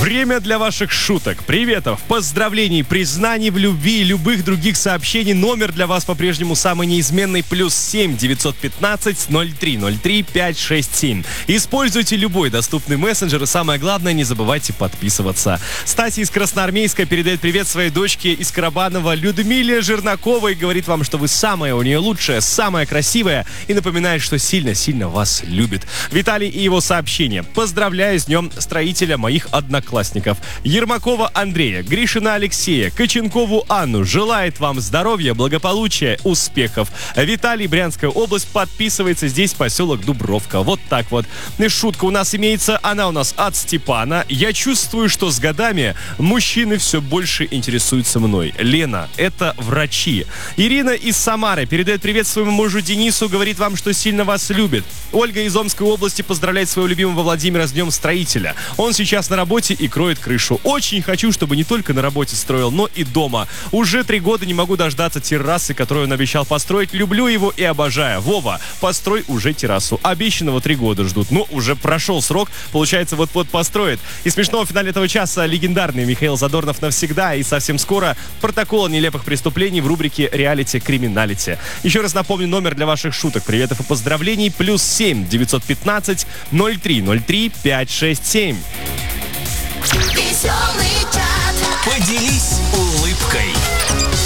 Время для ваших шуток, приветов, поздравлений, признаний в любви и любых других сообщений. Номер для вас по-прежнему самый неизменный. +7 915 0303 567. Используйте любой доступный мессенджер и самое главное, не забывайте подписываться. Стася из Красноармейска передает привет своей дочке из Карабанова Людмиле Жернаковой. Говорит вам, что вы самая у нее лучшая, самая красивая и напоминает, что сильно-сильно вас любит. Виталий и его сообщение. Поздравляю с днем строителя моих одноклассников. Ермакова Андрея, Гришина Алексея, Коченкову Анну. Желает вам здоровья, благополучия, успехов. Виталий, Брянская область, подписывается. Здесь поселок Дубровка. Вот так вот. И шутка у нас имеется. Она у нас от Степана. Я чувствую, что с годами мужчины все больше интересуются мной. Лена, это врачи. Ирина из Самары передает привет своему мужу Денису. Говорит вам, что сильно вас любит. Ольга из Омской области поздравляет своего любимого Владимира с днем строителя. Он сейчас на работе и кроет крышу. Очень хочу, чтобы не только на работе строил, но и дома. Уже 3 года не могу дождаться террасы, которую он обещал построить. Люблю его и обожаю. Вова, построй уже террасу. Обещанного 3 года ждут. Но уже прошел срок. Получается, вот-вот построит. И смешного в финале этого часа легендарный Михаил Задорнов навсегда. И совсем скоро протокол нелепых преступлений в рубрике «Реалити Криминалити». Еще раз напомню номер для ваших шуток, приветов и поздравлений. +7 915 0303 567. Веселый чат. Поделись улыбкой.